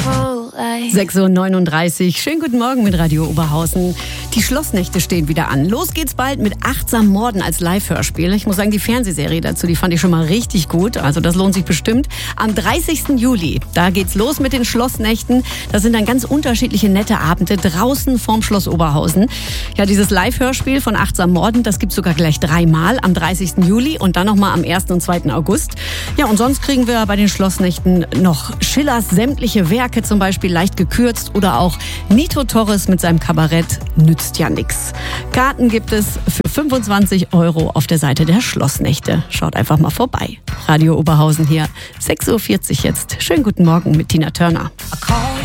6:39 Uhr. Schönen guten Morgen mit Radio Oberhausen. Die Schlossnächte stehen wieder an. Los geht's bald mit Achtsam Morden als Live-Hörspiel. Ich muss sagen, die Fernsehserie dazu, die fand ich schon mal richtig gut. Also das lohnt sich bestimmt. Am 30. Juli, da geht's los mit den Schlossnächten. Das sind dann ganz unterschiedliche nette Abende draußen vorm Schloss Oberhausen. Ja, dieses Live-Hörspiel von Achtsam Morden, das gibt's sogar gleich 3-mal. Am 30. Juli und dann nochmal am 1. und 2. August. Ja, und sonst kriegen wir bei den Schlossnächten noch Schillers sämtliche Werke zum Beispiel leicht gekürzt oder auch Nito Torres mit seinem Kabarett Nützt ja nix. Karten gibt es für 25 € auf der Seite der Schlossnächte. Schaut einfach mal vorbei. Radio Oberhausen hier, 6:40 Uhr jetzt. Schönen guten Morgen mit Tina Turner.